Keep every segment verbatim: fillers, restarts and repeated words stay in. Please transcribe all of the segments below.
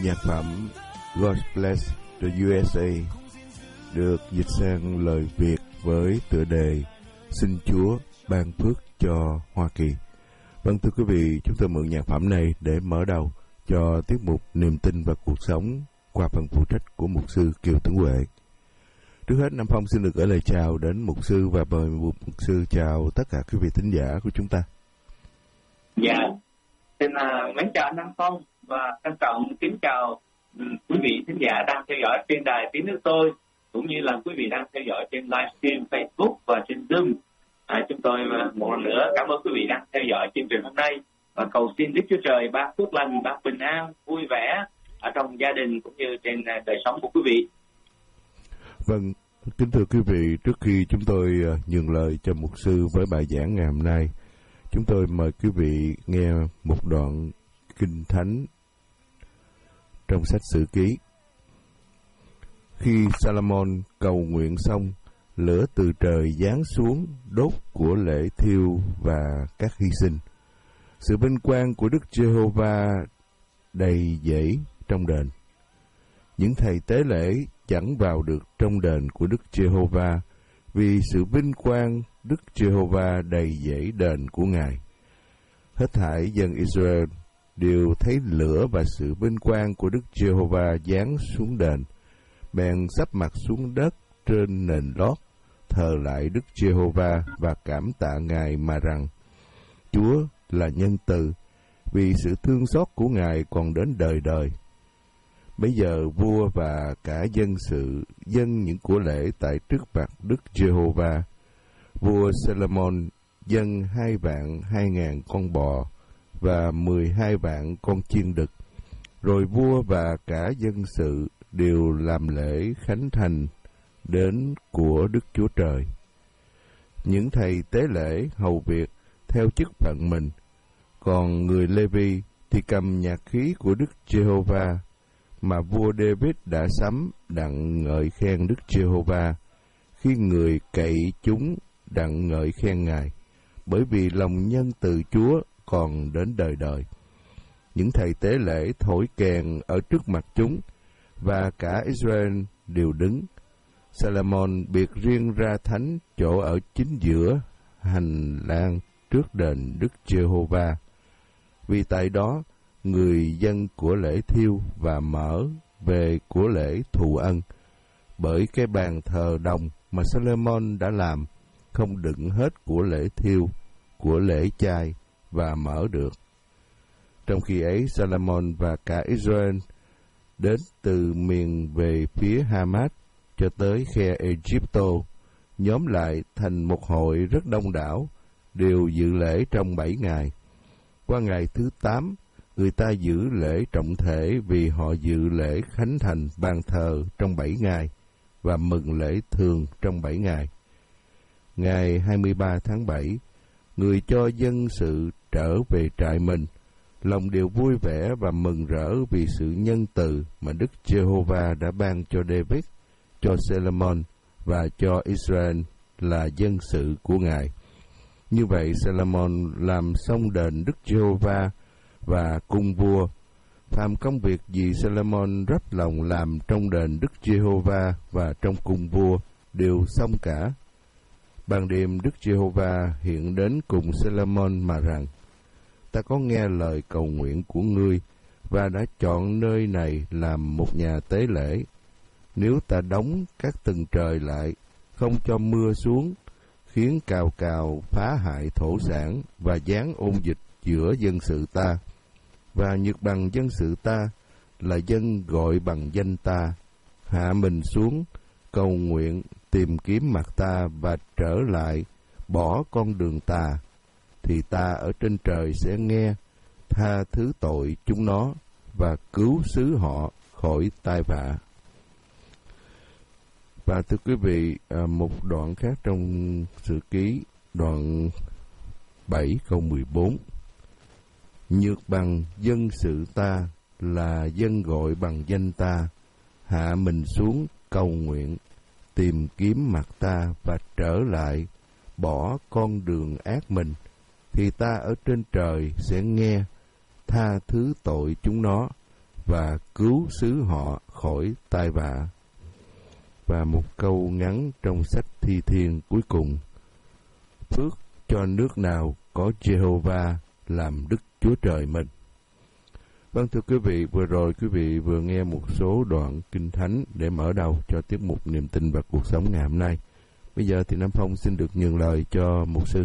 Nhạc phẩm God Bless the u ét a được dịch sang lời Việt với tựa đề Xin Chúa ban phước cho Hoa Kỳ. Vâng, thưa quý vị, chúng tôi mượn nhạc phẩm này để mở đầu cho tiết mục Niềm tin và cuộc sống qua phần phụ trách của mục sư Kiều Tấn Huệ. Trước hết, Nam Phong xin được gửi lời chào đến mục sư và mời mục sư chào tất cả quý vị thính giả của chúng ta. Dạ, xin uh, mến chào Nam Phong và trân trọng kính chào um, quý vị thính giả đang theo dõi trên đài Tiếng Nước Tôi, cũng như là quý vị đang theo dõi trên livestream Facebook và trên Zoom. À, chúng tôi uh, một lần nữa cảm ơn quý vị đang theo dõi chương trình hôm nay và cầu xin Đức Chúa Trời ban phước lành, ban bình an, vui vẻ ở trong gia đình cũng như trên uh, đời sống của quý vị. Vâng, kính thưa quý vị, trước khi chúng tôi uh, nhường lời cho mục sư với bài giảng ngày hôm nay, chúng tôi mời quý vị nghe một đoạn Kinh Thánh trong sách Sử Ký. Khi Salomon cầu nguyện xong, lửa từ trời giáng xuống đốt của lễ thiêu và các hy sinh. Sự vinh quang của Đức Giê-hô-va đầy dẫy trong đền. Những thầy tế lễ chẳng vào được trong đền của Đức Giê-hô-va, vì sự vinh quang Đức Giê-hô-va đầy dẫy đền của Ngài. Hết thảy dân Israel đều thấy lửa và sự vinh quang của Đức Giê-hô-va giáng xuống đền, bèn sắp mặt xuống đất trên nền lót, thờ lại Đức Giê-hô-va và cảm tạ Ngài mà rằng: Chúa là nhân từ, vì sự thương xót của Ngài còn đến đời đời. Bây giờ vua và cả dân sự dâng những của lễ tại trước mặt Đức Giê-hô-va. Vua Salomon dâng hai vạn hai ngàn con bò và mười hai vạn con chiên đực. Rồi vua và cả dân sự đều làm lễ khánh thành đến của Đức Chúa Trời. Những thầy tế lễ hầu việc theo chức phận mình, còn người Lê-vi thì cầm nhạc khí của Đức Giê-hô-va mà vua David đã sắm đặng ngợi khen Đức Giê-hô-va, khi người cậy chúng đặng ngợi khen Ngài, bởi vì lòng nhân từ Chúa còn đến đời đời. Những thầy tế lễ thổi kèn ở trước mặt chúng, và cả Israel đều đứng. Salomon biệt riêng ra thánh chỗ ở chính giữa hành lang trước đền Đức Giê-hô-va, vì tại đó người dân của lễ thiêu và mở về của lễ thù ân, bởi cái bàn thờ đồng mà Salomon đã làm không đựng hết của lễ thiêu, của lễ chay và mở được. Trong khi ấy, Salomon và cả Israel đến từ miền về phía Hamat cho tới khe Egypto, nhóm lại thành một hội rất đông đảo, đều dự lễ trong bảy ngày. Qua ngày thứ tám, người ta giữ lễ trọng thể vì họ dự lễ khánh thành bàn thờ trong bảy ngày và mừng lễ thường trong bảy ngày. Ngày hai mươi ba tháng bảy, người cho dân sự trở về trại mình, lòng đều vui vẻ và mừng rỡ vì sự nhân từ mà Đức Giê-hô-va đã ban cho David, cho Salomon và cho Israel là dân sự của Ngài. Như vậy, Salomon làm xong đền Đức Giê-hô-va và cung vua. Phàm công việc gì Salomon rắp lòng làm trong đền Đức Giê-hô-va và trong cung vua đều xong cả. Ban đêm Đức Giê-hô-va hiện đến cùng Salomon mà rằng: Ta có nghe lời cầu nguyện của ngươi và đã chọn nơi này làm một nhà tế lễ. Nếu ta đóng các tầng trời lại, không cho mưa xuống, khiến cào cào phá hại thổ sản và giáng ôn dịch giữa dân sự ta, và nhược bằng dân sự ta là dân gọi bằng danh ta, hạ mình xuống, cầu nguyện, tìm kiếm mặt ta và trở lại, bỏ con đường tà, thì ta ở trên trời sẽ nghe, tha thứ tội chúng nó và cứu xứ họ khỏi tai vạ. Và thưa quý vị, một đoạn khác trong Sử Ký, đoạn bảy câu mười bốn. Nhược bằng dân sự ta là dân gọi bằng danh ta, hạ mình xuống cầu nguyện, tìm kiếm mặt ta và trở lại, bỏ con đường ác mình, thì ta ở trên trời sẽ nghe, tha thứ tội chúng nó và cứu xứ họ khỏi tai vạ. Và một câu ngắn trong sách Thi Thiên cuối cùng: phước cho nước nào có Jehovah làm Đức Chúa Trời mình. Vâng, thưa quý vị, vừa rồi quý vị vừa nghe một số đoạn Kinh Thánh để mở đầu cho tiết mục Niềm Tin và Cuộc Sống ngày hôm nay. Bây giờ thì Nam Phong xin được nhường lời cho mục sư.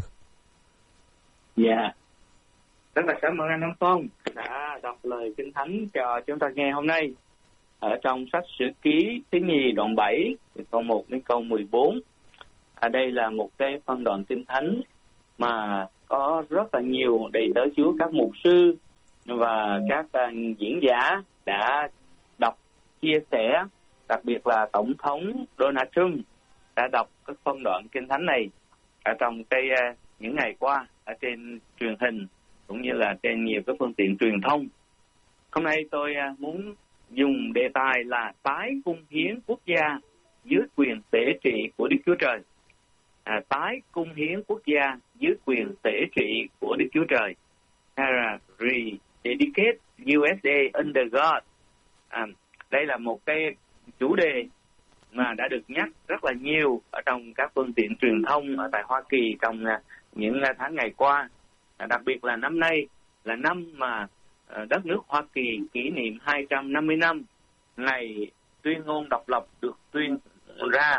Dạ, yeah. Rất là cảm ơn anh Nam Phong đã đọc lời Kinh Thánh cho chúng ta nghe hôm nay. Ở trong sách Sử Ký thứ nhì đoạn bảy, câu một đến câu mười bốn. Ở đây là một cái phân đoạn Kinh Thánh mà có rất là nhiều đầy tớ Chúa, các mục sư và các uh, diễn giả đã đọc, chia sẻ, đặc biệt là Tổng thống Donald Trump đã đọc cái phân đoạn Kinh Thánh này ở trong cái uh, những ngày qua ở trên truyền hình cũng như là trên nhiều cái phương tiện truyền thông. Hôm nay tôi uh, muốn dùng đề tài là tái cung hiến quốc gia dưới quyền tể trị của Đức Chúa Trời. À, tái cung hiến quốc gia dưới quyền tể trị của Đức Chúa Trời, hay là rededicate u ét a under God. À, đây là một cái chủ đề mà đã được nhắc rất là nhiều ở trong các phương tiện truyền thông ở tại Hoa Kỳ trong những tháng ngày qua. À, đặc biệt là năm nay là năm mà đất nước Hoa Kỳ kỷ niệm hai trăm năm mươi năm ngày tuyên ngôn độc lập được tuyên ra,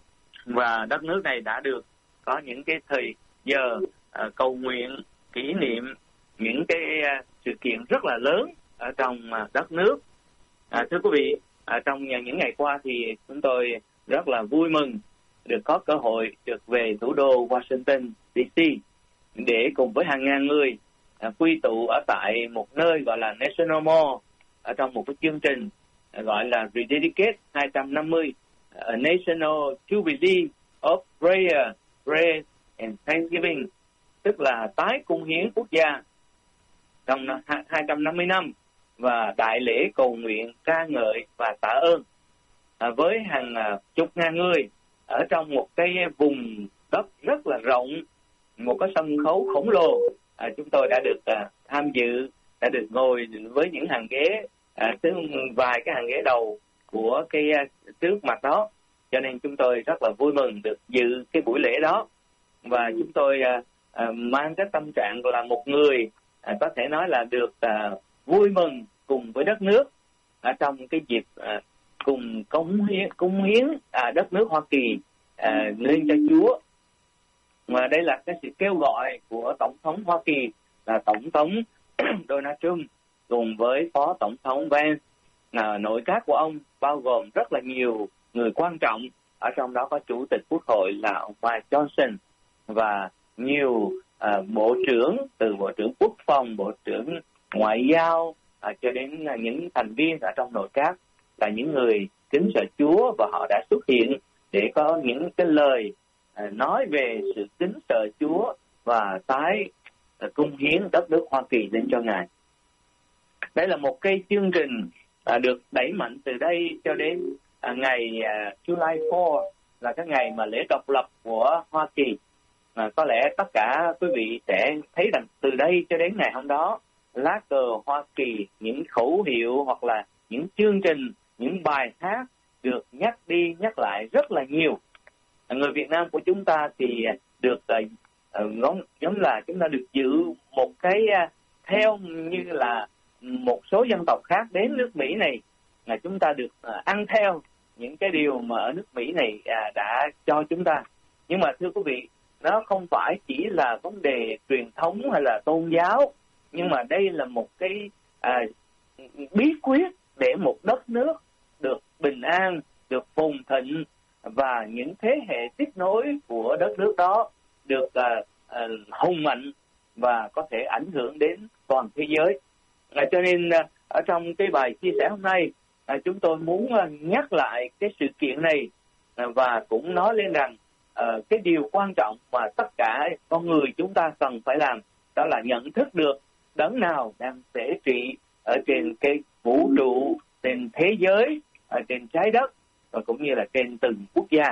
và đất nước này đã được có những cái thời giờ uh, cầu nguyện kỷ niệm những cái uh, sự kiện rất là lớn ở trong uh, đất nước. À, thưa quý vị, uh, trong những ngày qua thì chúng tôi rất là vui mừng được có cơ hội được về thủ đô Washington đê xê để cùng với hàng ngàn người uh, quy tụ ở tại một nơi gọi là National Mall, ở trong một cái chương trình uh, gọi là Rededicate hai trăm năm mươi uh, National Jubilee of Prayer, Praise and Thanksgiving, tức là tái cung hiến quốc gia trong hai trăm năm mươi năm và đại lễ cầu nguyện ca ngợi và tạ ơn, à, với hàng à, chục ngàn người ở trong một cái vùng đất rất là rộng, một cái sân khấu khổng lồ. À, chúng tôi đã được à, tham dự, đã được ngồi với những hàng ghế, à, vài cái hàng ghế đầu của cái à, trước mặt đó, cho nên chúng tôi rất là vui mừng được dự cái buổi lễ đó. Và chúng tôi à, à, mang cái tâm trạng là một người à, có thể nói là được à, vui mừng cùng với đất nước ở trong cái dịp à, cùng cống hiến, cống hiến à, đất nước Hoa Kỳ à, lên cho Chúa. Và đây là cái sự kêu gọi của Tổng thống Hoa Kỳ là Tổng thống Donald Trump cùng với Phó Tổng thống Vance. À, nội các của ông bao gồm rất là nhiều người quan trọng, ở trong đó có Chủ tịch Quốc hội là ông Mike Johnson và nhiều à, bộ trưởng, từ Bộ trưởng Quốc phòng, Bộ trưởng Ngoại giao à, cho đến à, những thành viên ở trong nội các là những người kính sợ Chúa, và họ đã xuất hiện để có những cái lời à, nói về sự kính sợ Chúa và tái à, cung hiến đất nước Hoa Kỳ lên cho Ngài. Đây là một cái chương trình à, được đẩy mạnh từ đây cho đến à, ngày à, July fourth, là cái ngày mà lễ độc lập của Hoa Kỳ. À, có lẽ tất cả quý vị sẽ thấy rằng từ đây cho đến ngày hôm đó, lá cờ Hoa Kỳ, những khẩu hiệu hoặc là những chương trình, những bài hát được nhắc đi nhắc lại rất là nhiều. À, người Việt Nam của chúng ta thì được uh, giống, giống là chúng ta được giữ một cái uh, theo như là một số dân tộc khác đến nước Mỹ này, là chúng ta được uh, ăn theo những cái điều mà ở nước Mỹ này uh, đã cho chúng ta. Nhưng mà thưa quý vị, nó không phải chỉ là vấn đề truyền thống hay là tôn giáo, nhưng mà đây là một cái à, bí quyết để một đất nước được bình an, được phồn thịnh, và những thế hệ tiếp nối của đất nước đó được à, à, hùng mạnh và có thể ảnh hưởng đến toàn thế giới. À, cho nên à, ở trong cái bài chia sẻ hôm nay, à, chúng tôi muốn à, nhắc lại cái sự kiện này, à, và cũng nói lên rằng Uh, cái điều quan trọng mà tất cả con người chúng ta cần phải làm, đó là nhận thức được đấng nào đang tể trị ở trên cái vũ trụ, trên thế giới, ở trên trái đất, và cũng như là trên từng quốc gia.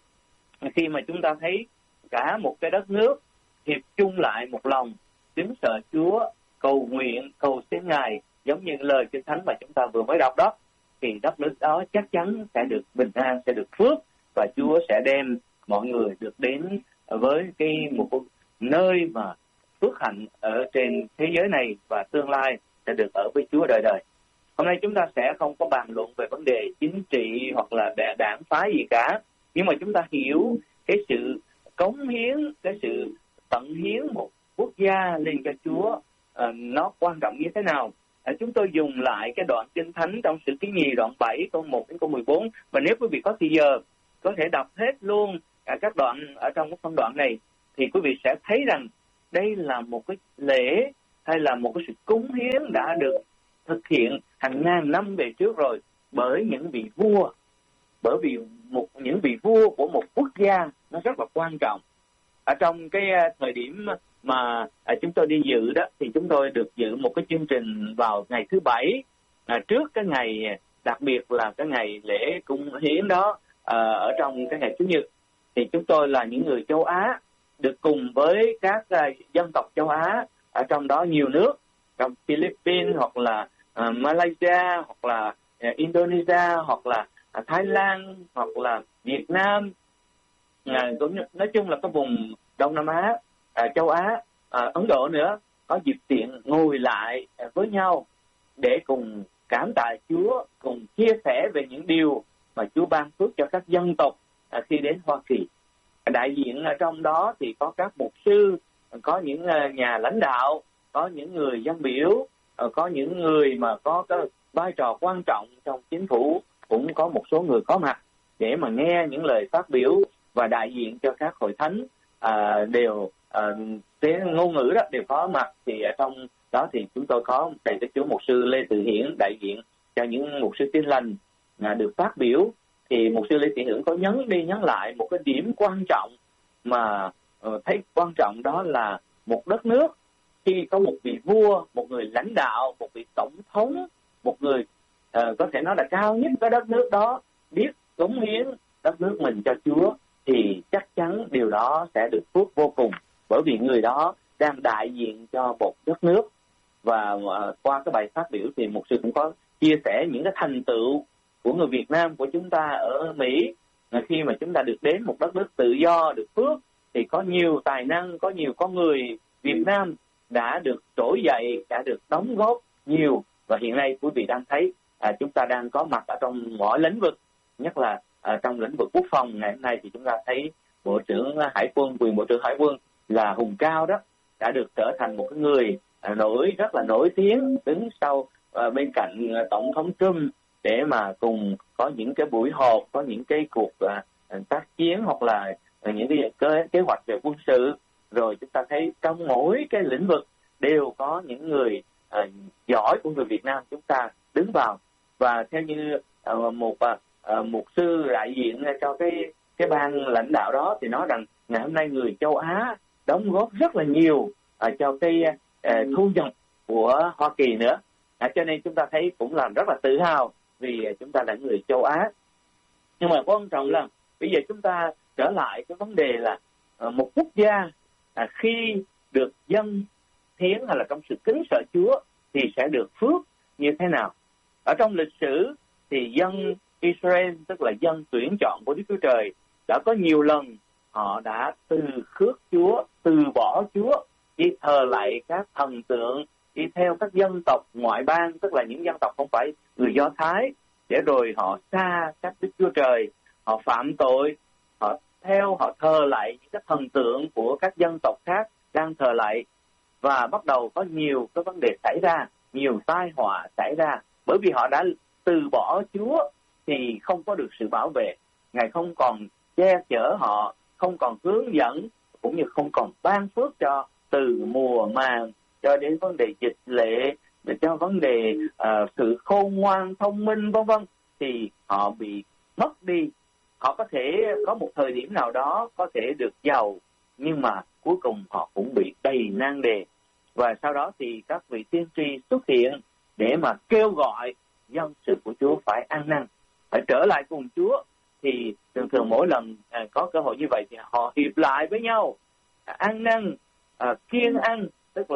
Khi mà chúng ta thấy cả một cái đất nước hiệp chung lại một lòng, kính sợ Chúa, cầu nguyện, cầu xin Ngài giống như lời Kinh Thánh mà chúng ta vừa mới đọc đó, thì đất nước đó chắc chắn sẽ được bình an, sẽ được phước, và Chúa sẽ đem mọi người được đến với cái một nơi mà phước hạnh ở trên thế giới này, và tương lai sẽ được ở với Chúa đời đời. Hôm nay chúng ta sẽ không có bàn luận về vấn đề chính trị hoặc là đảng phái gì cả, nhưng mà chúng ta hiểu cái sự cống hiến, cái sự tận hiến một quốc gia lên cho Chúa uh, nó quan trọng như thế nào. Uh, chúng tôi dùng lại cái đoạn Kinh Thánh trong Sử Ký Nhì đoạn bảy câu một đến câu mười bốn, và nếu quý vị có thì giờ có thể đọc hết luôn uh, các đoạn ở trong cái phân đoạn này, thì quý vị sẽ thấy rằng đây là một cái lễ hay là một cái sự cúng hiến đã được thực hiện hàng ngàn năm về trước rồi bởi những vị vua, bởi vì một những vị vua của một quốc gia nó rất là quan trọng. Ở trong cái thời điểm mà chúng tôi đi dự đó, thì chúng tôi được dự một cái chương trình vào ngày thứ bảy, à, trước cái ngày đặc biệt là cái ngày lễ cúng hiến đó, à, ở trong cái ngày Chủ nhật. Thì chúng tôi là những người châu Á được cùng với các uh, dân tộc châu Á ở trong đó nhiều nước, trong Philippines hoặc là uh, Malaysia hoặc là uh, Indonesia hoặc là uh, Thái Lan hoặc là Việt Nam, uh, cũng nói chung là cái vùng Đông Nam Á, uh, châu Á, uh, Ấn Độ nữa, có dịp tiện ngồi lại uh, với nhau để cùng cảm tạ Chúa, cùng chia sẻ về những điều mà Chúa ban phước cho các dân tộc uh, khi đến Hoa Kỳ. Đại diện ở trong đó thì có các mục sư, có những nhà lãnh đạo, có những người dân biểu, có những người mà có cái vai trò quan trọng trong chính phủ, cũng có một số người có mặt để mà nghe những lời phát biểu, và đại diện cho các hội thánh à, đều à, cái ngôn ngữ đó đều có mặt. Thì ở trong đó thì chúng tôi có thầy tế chúa mục sư Lê Tự Hiển đại diện cho những mục sư Tin Lành à, được phát biểu. Thì mục sư Lê Tự Hiển có nhấn đi nhấn lại một cái điểm quan trọng mà uh, thấy quan trọng, đó là một đất nước khi có một vị vua, một người lãnh đạo, một vị tổng thống, một người uh, có thể nói là cao nhất cái đất nước đó biết cống hiến đất nước mình cho Chúa, thì chắc chắn điều đó sẽ được phước vô cùng, bởi vì người đó đang đại diện cho một đất nước. Và uh, qua cái bài phát biểu thì mục sư cũng có chia sẻ những cái thành tựu của người Việt Nam của chúng ta ở Mỹ, khi mà chúng ta được đến một đất nước tự do, được phước, thì có nhiều tài năng, có nhiều con người Việt Nam đã được trỗi dậy, đã được đóng góp nhiều. Và hiện nay quý vị đang thấy à, chúng ta đang có mặt ở trong mọi lĩnh vực, nhất là à, trong lĩnh vực quốc phòng. Ngày hôm nay thì chúng ta thấy Bộ trưởng Hải quân, quyền Bộ trưởng Hải quân là Hùng Cao đó, đã được trở thành một cái người à, nổi rất là nổi tiếng, đứng sau à, bên cạnh à, Tổng thống Trump, để mà cùng có những cái buổi họp, có những cái cuộc uh, tác chiến, hoặc là uh, những cái kế, kế hoạch về quân sự. Rồi chúng ta thấy trong mỗi cái lĩnh vực đều có những người uh, giỏi của người Việt Nam chúng ta đứng vào. Và theo như uh, một uh, mục sư đại diện cho cái cái ban lãnh đạo đó thì nói rằng ngày hôm nay người châu Á đóng góp rất là nhiều uh, cho cái uh, thu nhập của Hoa Kỳ nữa. Uh, cho nên chúng ta thấy cũng làm rất là tự hào vì chúng ta là người châu Á. Nhưng mà quan trọng là bây giờ chúng ta trở lại cái vấn đề là uh, một quốc gia uh, khi được dân hiến hay là trong sự kính sợ Chúa thì sẽ được phước như thế nào. Ở trong lịch sử thì dân Israel, tức là dân tuyển chọn của Đức Chúa Trời, đã có nhiều lần họ đã từ khước Chúa, từ bỏ Chúa, đi thờ lại các thần tượng, đi theo các dân tộc ngoại bang, tức là những dân tộc không phải người Do Thái, để rồi họ xa các Đức Chúa Trời, họ phạm tội, họ theo, họ thờ lại những cái thần tượng của các dân tộc khác đang thờ lại, và bắt đầu có nhiều cái vấn đề xảy ra, nhiều tai họa xảy ra, bởi vì họ đã từ bỏ Chúa thì không có được sự bảo vệ. Ngài không còn che chở họ, không còn hướng dẫn, cũng như không còn ban phước cho, từ mùa màng cho đến vấn đề dịch lệ, để cho vấn đề uh, sự khôn ngoan, thông minh vân vân, thì họ bị mất đi. Họ có thể có một thời điểm nào đó có thể được giàu, nhưng mà cuối cùng họ cũng bị đầy nan đề. Và sau đó thì các vị tiên tri xuất hiện để mà kêu gọi dân sự của Chúa phải ăn năn, phải trở lại cùng Chúa. Thì thường thường mỗi lần à, có cơ hội như vậy thì họ hiệp lại với nhau, à, ăn năn, à, kiêng ăn, tức là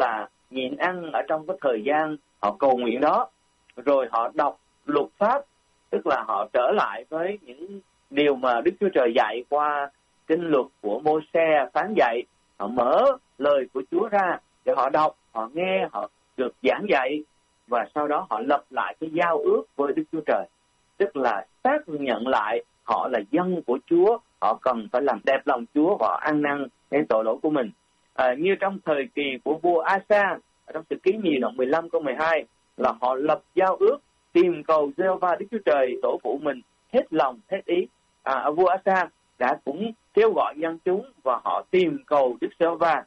nhịn ăn ở trong cái thời gian họ cầu nguyện đó, rồi họ đọc luật pháp, tức là họ trở lại với những điều mà Đức Chúa Trời dạy qua kinh luật của Mô-se phán dạy. Họ mở lời của Chúa ra để họ đọc, họ nghe, họ được giảng dạy, và sau đó họ lập lại cái giao ước với Đức Chúa Trời, tức là xác nhận lại họ là dân của Chúa, họ cần phải làm đẹp lòng Chúa và ăn năn cái tội lỗi của mình. À, như trong thời kỳ của vua Asa, trong Sử Ký Nhì đoạn mười lăm câu mười hai, là họ lập giao ước tìm cầu Giê-hô-va Đức Chúa Trời tổ phụ mình hết lòng hết ý. À, vua Asa đã cũng kêu gọi dân chúng và họ tìm cầu Đức Giê-hô-va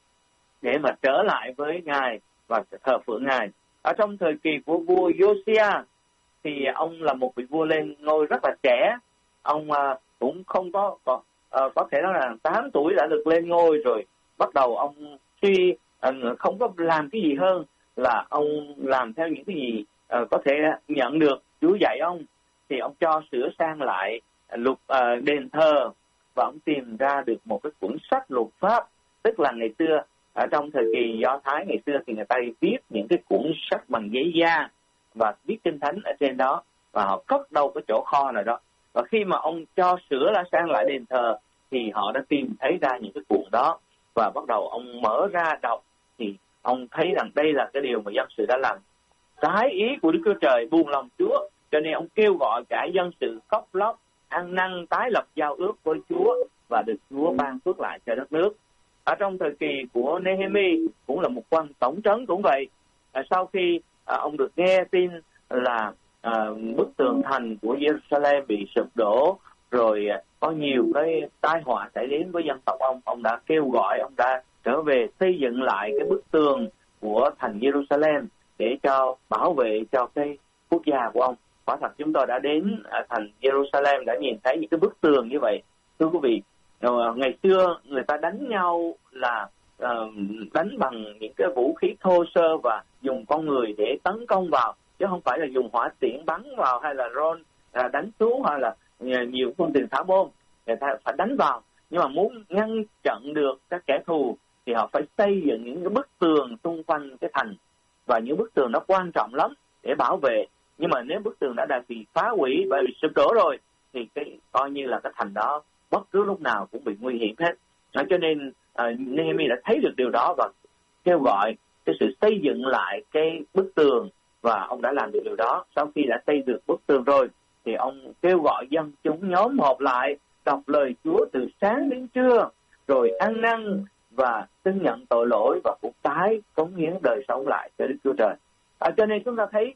để mà trở lại với Ngài và thờ phượng Ngài. Ở trong thời kỳ của vua Josiah thì ông là một vị vua lên ngôi rất là trẻ, ông uh, cũng không có có, uh, có thể nói là tám tuổi đã được lên ngôi rồi, bắt đầu ông suy uh, không có làm cái gì hơn là ông làm theo những cái gì uh, có thể nhận được Chúa dạy ông. Thì ông cho sửa sang lại luật uh, đền thờ, và ông tìm ra được một cái cuốn sách luật pháp. Tức là ngày xưa ở trong thời kỳ Do Thái ngày xưa thì người ta viết những cái cuốn sách bằng giấy da và viết kinh thánh ở trên đó, và họ cất đâu cái chỗ kho nào đó. Và khi mà ông cho sửa lại sang lại đền thờ thì họ đã tìm thấy ra những cái cuộn đó, và bắt đầu ông mở ra đọc thì ông thấy rằng đây là cái điều mà dân sự đã làm trái ý của Đức Chúa Trời, buồn lòng Chúa, cho nên ông kêu gọi cả dân sự khóc lóc ăn năn tái lập giao ước với Chúa, và được Chúa ban phước lại cho đất nước. Ở trong thời kỳ của Nehemi cũng là một quan tổng trấn cũng vậy. À, sau khi à, ông được nghe tin là à, bức tường thành của Jerusalem bị sụp đổ, rồi à, có nhiều cái tai họa xảy đến với dân tộc ông, ông đã kêu gọi, ông đã trở về xây dựng lại cái bức tường của thành Jerusalem để cho bảo vệ cho cái quốc gia của ông. Quả thật chúng tôi đã đến à, thành Jerusalem, đã nhìn thấy những cái bức tường như vậy. Thưa quý vị, rồi, ngày xưa người ta đánh nhau là uh, đánh bằng những cái vũ khí thô sơ và dùng con người để tấn công vào, chứ không phải là dùng hỏa tiễn bắn vào, hay là ron uh, đánh xuống, hay là uh, nhiều phương tiện thả bom. Người ta phải đánh vào, nhưng mà muốn ngăn chặn được các kẻ thù thì họ phải xây dựng những cái bức tường xung quanh cái thành, và những bức tường đó quan trọng lắm để bảo vệ. Nhưng mà nếu bức tường đã đã bị phá hủy và bị sụp đổ rồi thì cái coi như là cái thành đó bất cứ lúc nào cũng bị nguy hiểm hết. Đó, cho nên uh, Nehemi đã thấy được điều đó và kêu gọi cái sự xây dựng lại cái bức tường, và ông đã làm được điều đó. Sau khi đã xây được bức tường rồi thì ông kêu gọi dân chúng nhóm họp lại, đọc lời Chúa từ sáng đến trưa, rồi ăn năn và xưng nhận tội lỗi và cũng tái cống hiến đời sống lại cho Đức Chúa Trời. À, cho nên chúng ta thấy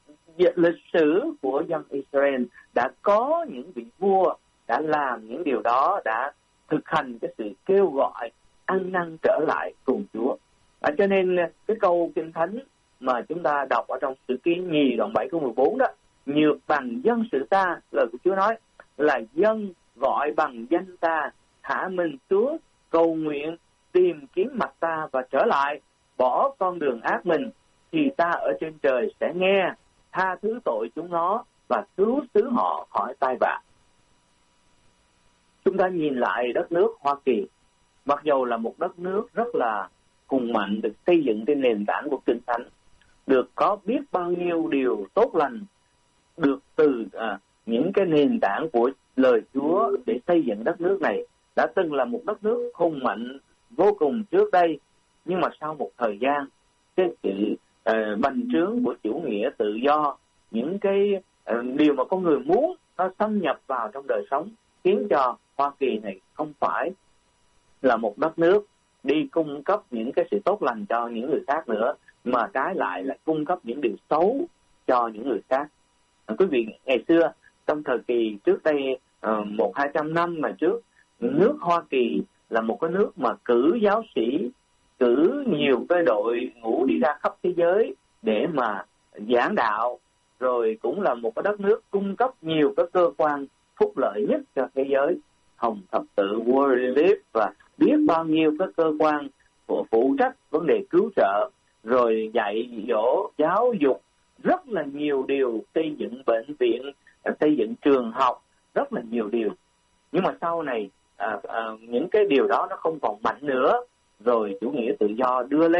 lịch sử của dân Israel đã có những vị vua đã làm những điều đó, đã thực hành cái sự kêu gọi ăn năn trở lại cùng Chúa. À, cho nên cái câu Kinh Thánh mà chúng ta đọc ở trong Sử Ký Nhì đoạn bảy câu mười bốn đó, nhược bằng dân sự ta, lời của Chúa nói là dân gọi bằng danh ta, thả mình xuống, cầu nguyện, tìm kiếm mặt ta và trở lại, bỏ con đường ác mình, thì ta ở trên trời sẽ nghe, tha thứ tội chúng nó và cứu xứ họ khỏi tai vạ. Chúng ta nhìn lại đất nước Hoa Kỳ, mặc dù là một đất nước rất là hùng mạnh, được xây dựng trên nền tảng của Kinh Thánh, được có biết bao nhiêu điều tốt lành, được từ à, những cái nền tảng của lời Chúa để xây dựng đất nước này, đã từng là một đất nước hùng mạnh vô cùng trước đây. Nhưng mà sau một thời gian, cái sự uh, bành trướng của chủ nghĩa tự do, những cái uh, điều mà con người muốn nó xâm nhập vào trong đời sống, khiến cho Hoa Kỳ này không phải là một đất nước đi cung cấp những cái sự tốt lành cho những người khác nữa, mà trái lại là cung cấp những điều xấu cho những người khác. À, quý vị, ngày xưa trong thời kỳ trước đây uh, một hai trăm năm mà trước, nước Hoa Kỳ là một cái nước mà cử giáo sĩ, cử nhiều cái đội ngũ đi ra khắp thế giới để mà giảng đạo, rồi cũng là một cái đất nước cung cấp nhiều cái cơ quan phúc lợi nhất cho thế giới, Hồng Thập Tự, World Relief và biết bao nhiêu các cơ quan của phụ trách vấn đề cứu trợ, rồi dạy dỗ, giáo dục, rất là nhiều điều, xây dựng bệnh viện, xây dựng trường học, rất là nhiều điều. Nhưng mà sau này à, à, những cái điều đó nó không còn mạnh nữa, rồi chủ nghĩa tự do đưa lên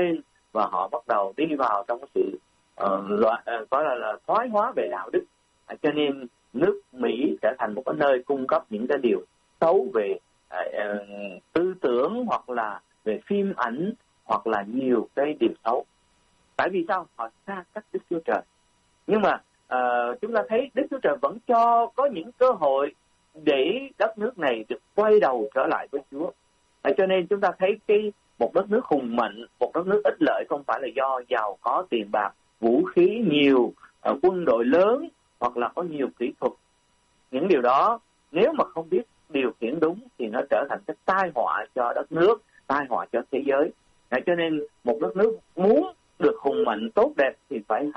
và họ bắt đầu đi vào trong sự uh, loại, uh, gọi là, là thoái hóa về đạo đức. Uh, cho nên nước Mỹ trở thành một cái nơi cung cấp những cái điều xấu về uh, uh, tư tưởng, hoặc là về phim ảnh, hoặc là nhiều cái điều xấu. Tại vì sao? Họ xa cách Đức Chúa Trời. Nhưng mà uh, chúng ta thấy Đức Chúa Trời vẫn cho có những cơ hội để đất nước này được quay đầu trở lại với Chúa. À, cho nên chúng ta thấy cái một đất nước hùng mạnh, một đất nước ích lợi không phải là do giàu có tiền bạc, vũ khí nhiều, uh, quân đội lớn, hoặc là có nhiều kỹ thuật. Những điều đó nếu mà không biết điều khiển đúng thì nó trở thành cái tai họa cho đất nước, tai họa cho thế giới. À, cho nên một đất nước muốn được hùng mạnh tốt đẹp thì phải